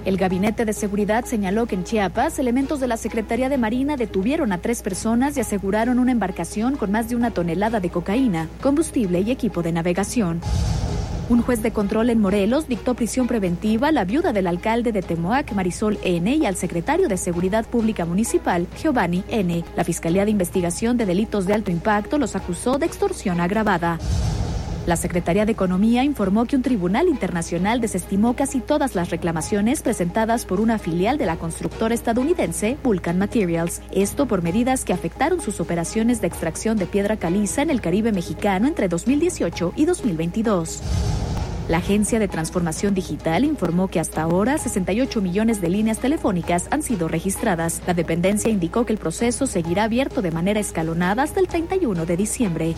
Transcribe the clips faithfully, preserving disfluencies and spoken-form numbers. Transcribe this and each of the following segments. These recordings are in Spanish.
El Gabinete de Seguridad señaló que en Chiapas, elementos de la Secretaría de Marina detuvieron a tres personas y aseguraron una embarcación con más de una tonelada de cocaína, combustible y equipo de navegación. Un juez de control en Morelos dictó prisión preventiva a la viuda del alcalde de Temoac, Marisol N., y al secretario de Seguridad Pública Municipal, Giovanni N. La Fiscalía de Investigación de Delitos de Alto Impacto los acusó de extorsión agravada. La Secretaría de Economía informó que un tribunal internacional desestimó casi todas las reclamaciones presentadas por una filial de la constructora estadounidense Vulcan Materials. Esto por medidas que afectaron sus operaciones de extracción de piedra caliza en el Caribe mexicano entre dos mil dieciocho y dos mil veintidós. La Agencia de Transformación Digital informó que hasta ahora sesenta y ocho millones de líneas telefónicas han sido registradas. La dependencia indicó que el proceso seguirá abierto de manera escalonada hasta el treinta y uno de diciembre.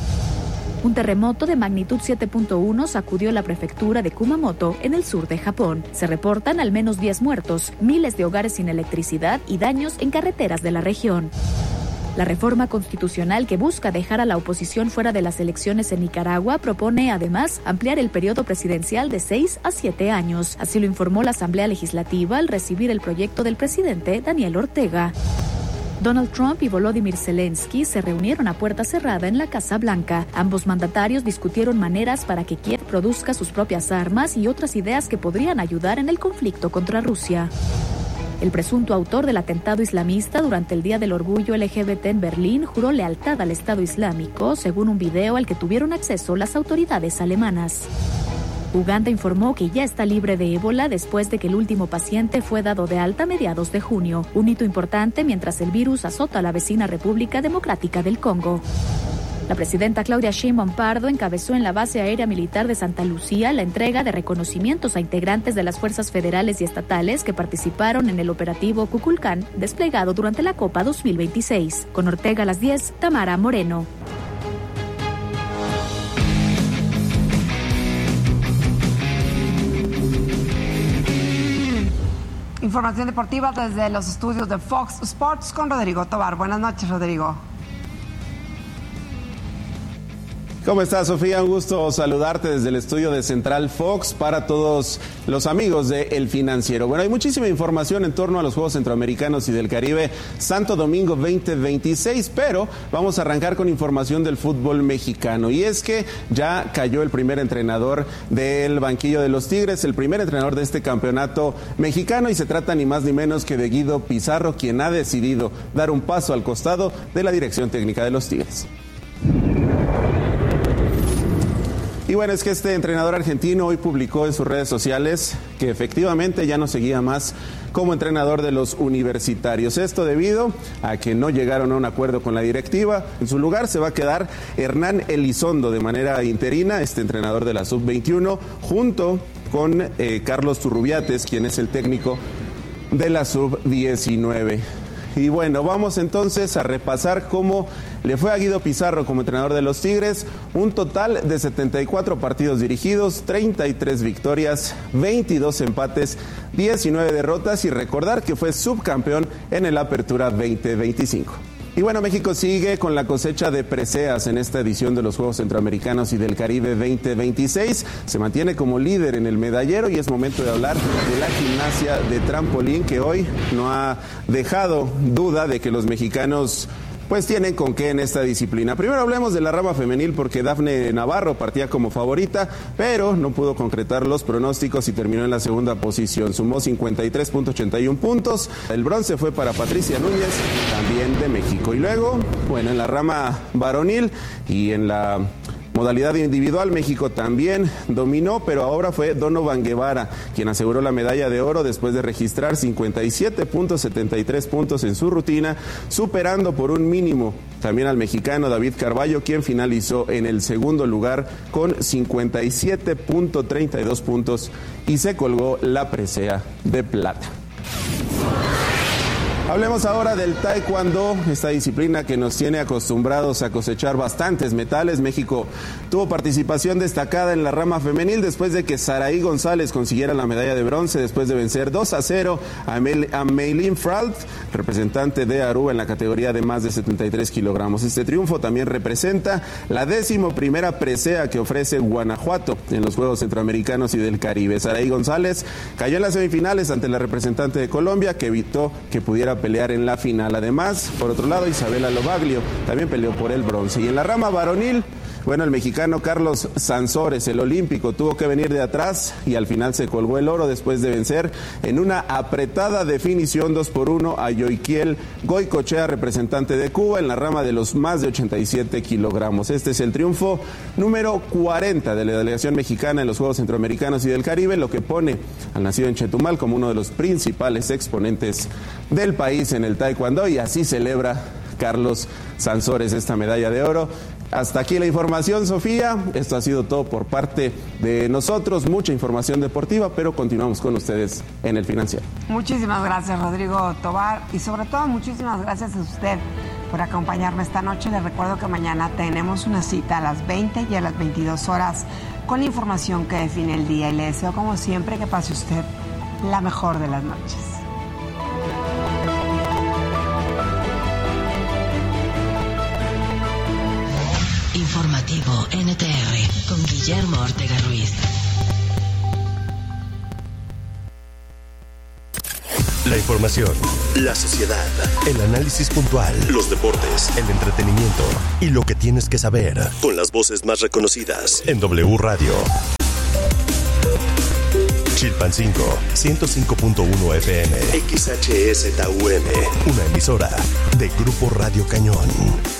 Un terremoto de magnitud siete punto uno sacudió la prefectura de Kumamoto en el sur de Japón. Se reportan al menos diez muertos, miles de hogares sin electricidad y daños en carreteras de la región. La reforma constitucional que busca dejar a la oposición fuera de las elecciones en Nicaragua propone además ampliar el periodo presidencial de seis a siete años. Así lo informó la Asamblea Legislativa al recibir el proyecto del presidente Daniel Ortega. Donald Trump y Volodymyr Zelensky se reunieron a puerta cerrada en la Casa Blanca. Ambos mandatarios discutieron maneras para que Kiev produzca sus propias armas y otras ideas que podrían ayudar en el conflicto contra Rusia. El presunto autor del atentado islamista durante el Día del Orgullo L G B T en Berlín juró lealtad al Estado Islámico, según un video al que tuvieron acceso las autoridades alemanas. Uganda informó que ya está libre de ébola después de que el último paciente fue dado de alta a mediados de junio, un hito importante mientras el virus azota a la vecina República Democrática del Congo. La presidenta Claudia Sheinbaum Pardo encabezó en la base aérea militar de Santa Lucía la entrega de reconocimientos a integrantes de las fuerzas federales y estatales que participaron en el operativo Kukulcán desplegado durante la Copa dos mil veintiséis. Con Ortega a las diez, Tamara Moreno. Información deportiva desde los estudios de Fox Sports con Rodrigo Tobar. Buenas noches, Rodrigo. ¿Cómo estás, Sofía? Un gusto saludarte desde el estudio de Central Fox para todos los amigos de El Financiero. Bueno, hay muchísima información en torno a los Juegos Centroamericanos y del Caribe Santo Domingo veinte veintiséis, pero vamos a arrancar con información del fútbol mexicano. Y es que ya cayó el primer entrenador del banquillo de los Tigres, el primer entrenador de este campeonato mexicano, y se trata ni más ni menos que de Guido Pizarro, quien ha decidido dar un paso al costado de la dirección técnica de los Tigres. Y bueno, es que este entrenador argentino hoy publicó en sus redes sociales que efectivamente ya no seguía más como entrenador de los universitarios. Esto debido a que no llegaron a un acuerdo con la directiva. En su lugar se va a quedar Hernán Elizondo de manera interina, este entrenador de la sub veintiuno, junto con eh, Carlos Turrubiates, quien es el técnico de la sub diecinueve. Y bueno, vamos entonces a repasar cómo le fue a Guido Pizarro como entrenador de los Tigres. Un total de setenta y cuatro partidos dirigidos, treinta y tres victorias, veintidós empates, diecinueve derrotas, y recordar que fue subcampeón en el Apertura veinte veinticinco. Y bueno, México sigue con la cosecha de preseas en esta edición de los Juegos Centroamericanos y del Caribe veinte veintiséis. Se mantiene como líder en el medallero y es momento de hablar de la gimnasia de trampolín, que hoy no ha dejado duda de que los mexicanos pues tienen con qué en esta disciplina. Primero hablemos de la rama femenil, porque Dafne Navarro partía como favorita, pero no pudo concretar los pronósticos y terminó en la segunda posición. Sumó cincuenta y tres punto ochenta y uno puntos. El bronce fue para Patricia Núñez, también de México. Y luego, bueno, en la rama varonil y en la modalidad individual, México también dominó, pero ahora fue Donovan Guevara quien aseguró la medalla de oro después de registrar cincuenta y siete punto setenta y tres puntos en su rutina, superando por un mínimo también al mexicano David Carballo, quien finalizó en el segundo lugar con cincuenta y siete punto treinta y dos puntos y se colgó la presea de plata. Hablemos ahora del taekwondo, esta disciplina que nos tiene acostumbrados a cosechar bastantes metales. México tuvo participación destacada en la rama femenil después de que Saraí González consiguiera la medalla de bronce después de vencer dos a cero a, Mel, a Meilín Fralt, representante de Aruba en la categoría de más de setenta y tres kilogramos. Este triunfo también representa la décimo primera presea que ofrece Guanajuato en los Juegos Centroamericanos y del Caribe. Saraí González cayó en las semifinales ante la representante de Colombia, que evitó que pudiera pelear en la final. Además, por otro lado, Isabela Lobaglio también peleó por el bronce. Y en la rama varonil, bueno, el mexicano Carlos Sansores, el olímpico, tuvo que venir de atrás y al final se colgó el oro después de vencer en una apretada definición dos por uno a Yoiquiel Goicochea, representante de Cuba, en la rama de los más de ochenta y siete kilogramos. Este es el triunfo número cuarenta de la delegación mexicana en los Juegos Centroamericanos y del Caribe, lo que pone al nacido en Chetumal como uno de los principales exponentes del país en el taekwondo, y así celebra Carlos Sansores esta medalla de oro. Hasta aquí la información, Sofía. Esto ha sido todo por parte de nosotros. Mucha información deportiva, pero continuamos con ustedes en El Financiero. Muchísimas gracias, Rodrigo Tobar. Y sobre todo, muchísimas gracias a usted por acompañarme esta noche. Les recuerdo que mañana tenemos una cita a las veinte y a las veintidós horas con la información que define el día. Y le deseo, como siempre, que pase usted la mejor de las noches. Informativo N T R con Guillermo Ortega Ruiz. La información, la sociedad, el análisis puntual, los deportes, el entretenimiento y lo que tienes que saber con las voces más reconocidas en W Radio. Chilpancingo, ciento cinco punto uno F M, X H S T U M, una emisora de Grupo Radio Cañón.